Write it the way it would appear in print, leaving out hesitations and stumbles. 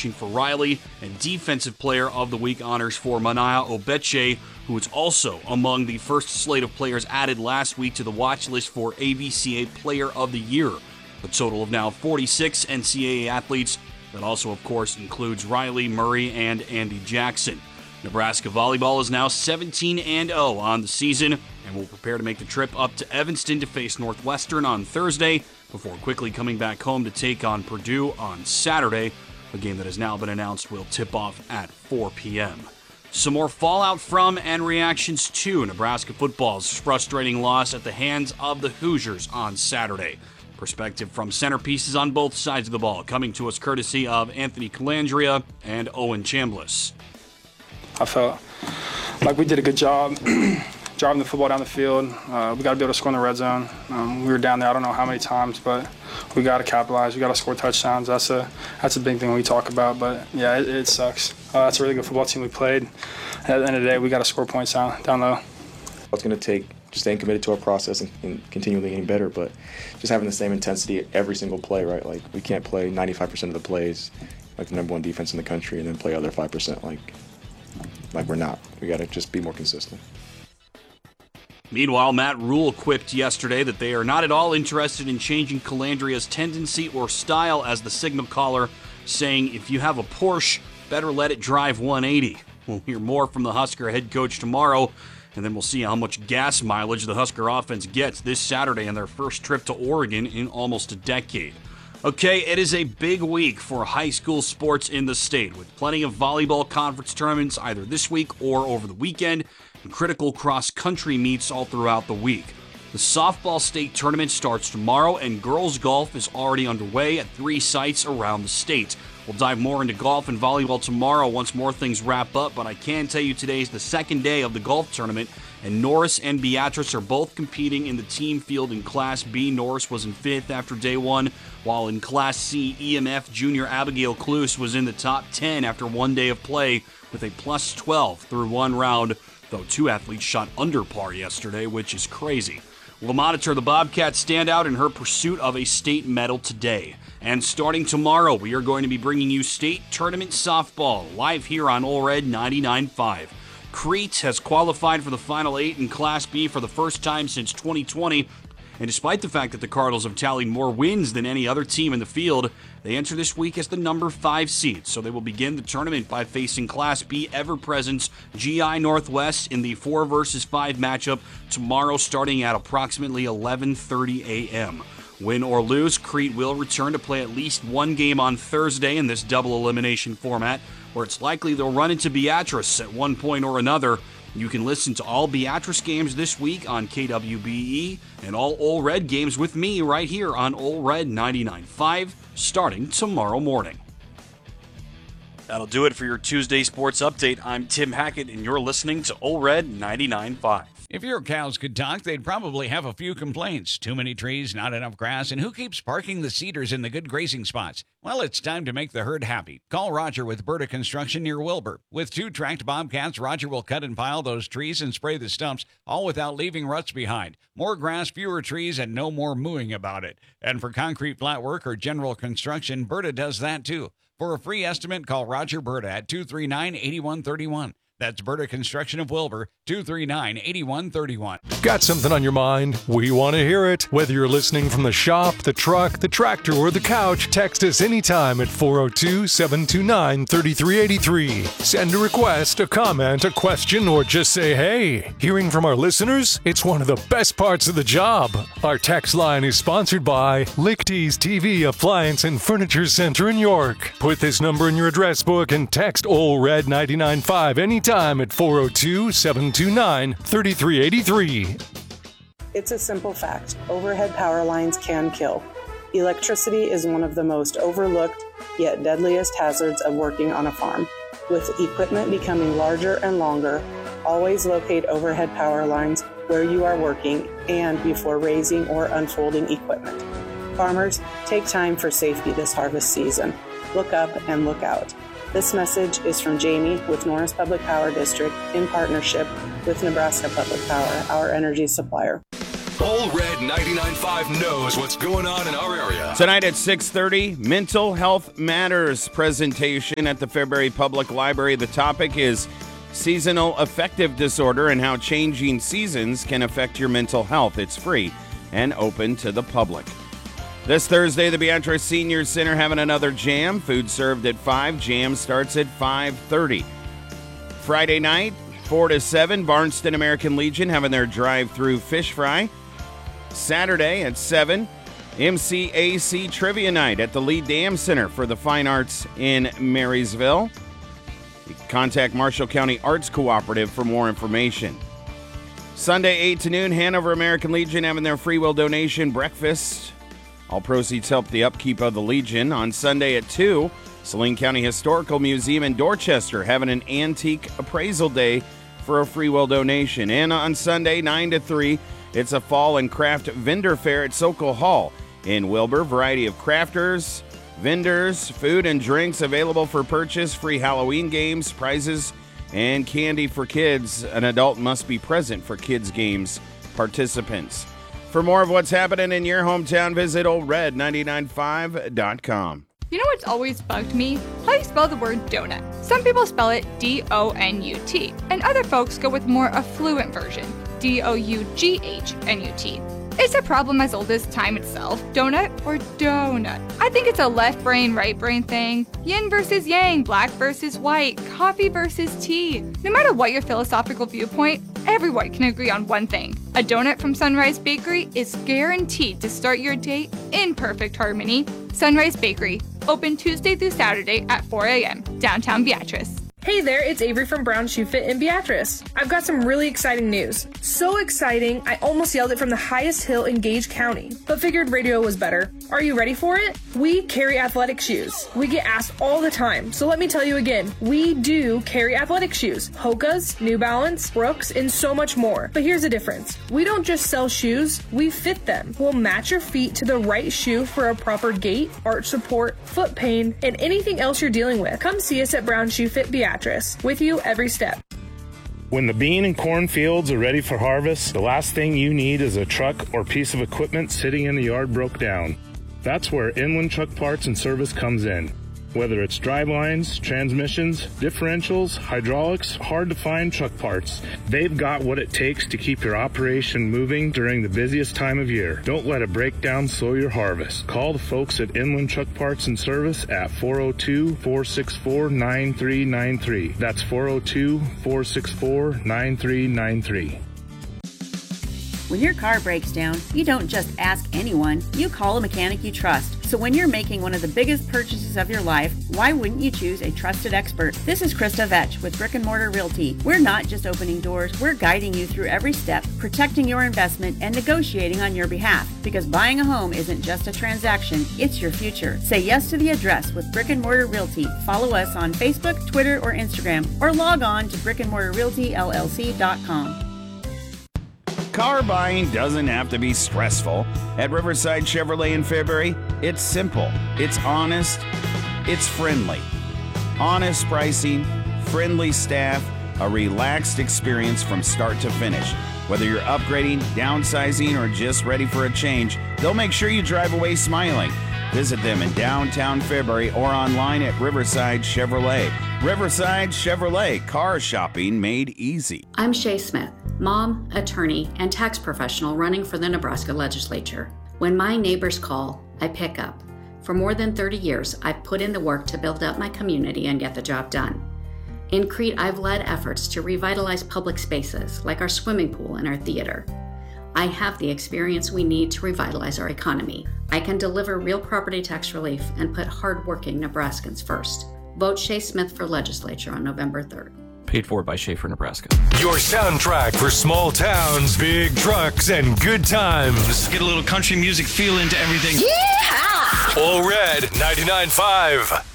evaluation for Riley, and Defensive Player of the Week honors for Manaya Obeche, who is also among the first slate of players added last week to the watch list for AVCA Player of the Year. A total of now 46 NCAA athletes. That also, of course, includes Riley, Murray, and Andy Jackson. Nebraska volleyball is now 17-0 on the season and will prepare to make the trip up to Evanston to face Northwestern on Thursday before quickly coming back home to take on Purdue on Saturday. A game that has now been announced will tip off at 4 p.m. Some more fallout from and reactions to Nebraska football's frustrating loss at the hands of the Hoosiers on Saturday. Perspective from centerpieces on both sides of the ball, coming to us courtesy of Anthony Calandria and Owen Chambliss. I felt like we did a good job driving the football down the field. We got to be able to score in the red zone. We were down there I don't know how many times, but we got to capitalize. We got to score touchdowns. That's a big thing we talk about. But yeah, it sucks. That's a really good football team we played. At the end of the day, we got to score points down low. It's going to take just staying committed to our process and continually getting better, but just having the same intensity every single play, right? Like, we can't play 95% of the plays like the number one defense in the country and then play other 5% like we're not. We got to just be more consistent. Meanwhile, Matt Rule quipped yesterday that they are not at all interested in changing Calandria's tendency or style as the signal caller, saying, if you have a Porsche, better let it drive 180. We'll hear more from the Husker head coach tomorrow, and then we'll see how much gas mileage the Husker offense gets this Saturday on their first trip to Oregon in almost a decade. Okay, it is a big week for high school sports in the state, with plenty of volleyball conference tournaments either this week or over the weekend, and critical cross-country meets all throughout the week. The softball state tournament starts tomorrow, and girls golf is already underway at 3 sites around the state. We'll dive more into golf and volleyball tomorrow once more things wrap up, but I can tell you today is the second day of the golf tournament, and Norris and Beatrice are both competing in the team field in Class B. Norris was in 5th after day 1, while in Class C, EMF junior Abigail Cluse was in the top 10 after 1 day of play with a plus 12 through 1 round, though 2 athletes shot under par yesterday, which is crazy. We'll monitor the Bobcats standout in her pursuit of a state medal today. And starting tomorrow, we are going to be bringing you state tournament softball live here on Ole Red 99.5. Crete has qualified for the Final 8 in Class B for the first time since 2020. And despite the fact that the Cardinals have tallied more wins than any other team in the field, they enter this week as the number 5 seed. So they will begin the tournament by facing Class B ever-present GI Northwest in the 4 versus 5 matchup tomorrow starting at approximately 11:30 a.m. Win or lose, Crete will return to play at least 1 game on Thursday in this double elimination format, where it's likely they'll run into Beatrice at one point or another. You can listen to all Beatrice games this week on KWBE and all Ole Red games with me right here on Ole Red 99.5 starting tomorrow morning. That'll do it for your Tuesday Sports Update. I'm Tim Hackett, and you're listening to Ole Red 99.5. If your cows could talk, they'd probably have a few complaints. Too many trees, not enough grass, and who keeps parking the cedars in the good grazing spots? Well, it's time to make the herd happy. Call Roger with Berta Construction near Wilbur. With 2 tracked Bobcats, Roger will cut and pile those trees and spray the stumps, all without leaving ruts behind. More grass, fewer trees, and no more mooing about it. And for concrete flat work or general construction, Berta does that too. For a free estimate, call Roger Berta at 239-8131. That's Berta Construction of Wilbur, 239-8131. Got something on your mind? We want to hear it. Whether you're listening from the shop, the truck, the tractor, or the couch, text us anytime at 402-729-3383. Send a request, a comment, a question, or just say hey. Hearing from our listeners? It's one of the best parts of the job. Our text line is sponsored by Lichty's TV Appliance and Furniture Center in York. Put this number in your address book and text Ole Red 99.5 anytime at 402-729-3383. It's a simple fact. Overhead power lines can kill. Electricity is one of the most overlooked yet deadliest hazards of working on a farm. With equipment becoming larger and longer, always locate overhead power lines where you are working and before raising or unfolding equipment. Farmers, take time for safety this harvest season. Look up and look out. This message is from Jamie with Norris Public Power District in partnership with Nebraska Public Power, our energy supplier. All Red 99.5 knows what's going on in our area. Tonight at 6:30, Mental Health Matters presentation at the Fairbury Public Library. The topic is seasonal affective disorder and how changing seasons can affect your mental health. It's free and open to the public. This Thursday, the Beatrice Senior Center having another jam. Food served at 5. Jam starts at 5:30. Friday night, 4 to 7, Barnston American Legion having their drive-through fish fry. Saturday at 7, MCAC Trivia Night at the Lee Dam Center for the Fine Arts in Marysville. Contact Marshall County Arts Cooperative for more information. Sunday, 8 to noon, Hanover American Legion having their free will donation breakfast. All proceeds help the upkeep of the Legion. On Sunday at 2, Saline County Historical Museum in Dorchester having an antique appraisal day for a free will donation. And on Sunday, 9 to 3, it's a fall and craft vendor fair at Sokol Hall in Wilbur. Variety of crafters, vendors, food and drinks available for purchase. Free Halloween games, prizes, and candy for kids. An adult must be present for kids' games participants. For more of what's happening in your hometown, visit oldred995.com. You know what's always bugged me? How you spell the word donut. Some people spell it D-O-N-U-T, and other folks go with more affluent version, D-O-U-G-H-N-U-T. It's a problem as old as time itself, donut or donut. I think it's a left brain, right brain thing. Yin versus yang, black versus white, coffee versus tea. No matter what your philosophical viewpoint, everyone can agree on one thing. A donut from Sunrise Bakery is guaranteed to start your day in perfect harmony. Sunrise Bakery, open Tuesday through Saturday at 4 a.m., downtown Beatrice. Hey there, it's Avery from Brown Shoe Fit in Beatrice. I've got some really exciting news. So exciting, I almost yelled it from the highest hill in Gage County, but figured radio was better. Are you ready for it? We carry athletic shoes. We get asked all the time, so let me tell you again. We do carry athletic shoes. Hoka's, New Balance, Brooks, and so much more. But here's the difference. We don't just sell shoes, we fit them. We'll match your feet to the right shoe for a proper gait, arch support, foot pain, and anything else you're dealing with. Come see us at Brown Shoe Fit Beatrice. With you every step. When the bean and corn fields are ready for harvest, the last thing you need is a truck or piece of equipment sitting in the yard broke down. That's where Inland Truck Parts and Service comes in. Whether it's drivelines, transmissions, differentials, hydraulics, hard to find truck parts, they've got what it takes to keep your operation moving during the busiest time of year. Don't let a breakdown slow your harvest. Call the folks at Inland Truck Parts and Service at 402-464-9393. That's 402-464-9393. When your car breaks down, you don't just ask anyone, you call a mechanic you trust. So when you're making one of the biggest purchases of your life, why wouldn't you choose a trusted expert? This is Krista Vetch with Brick and Mortar Realty. We're not just opening doors, we're guiding you through every step, protecting your investment and negotiating on your behalf. Because buying a home isn't just a transaction, it's your future. Say yes to the address with Brick and Mortar Realty. Follow us on Facebook, Twitter, or Instagram, or log on to brickandmortarrealtyllc.com. Car buying doesn't have to be stressful. At Riverside Chevrolet in Fairbury, it's simple, it's honest, it's friendly. Honest pricing, friendly staff, a relaxed experience from start to finish. Whether you're upgrading, downsizing, or just ready for a change, they'll make sure you drive away smiling. Visit them in downtown Fairbury or online at Riverside Chevrolet. Riverside Chevrolet, car shopping made easy. I'm Shay Smith, mom, attorney, and tax professional running for the Nebraska legislature. When my neighbors call, I pick up. For more than 30 years, I've put in the work to build up my community and get the job done. In Crete, I've led efforts to revitalize public spaces like our swimming pool and our theater. I have the experience we need to revitalize our economy. I can deliver real property tax relief and put hardworking Nebraskans first. Vote Shay Smith for legislature on November 3rd. Paid for by Schaefer, Nebraska. Your soundtrack for small towns, big trucks, and good times. Get a little country music feel into everything. Yeehaw! All Red 99.5.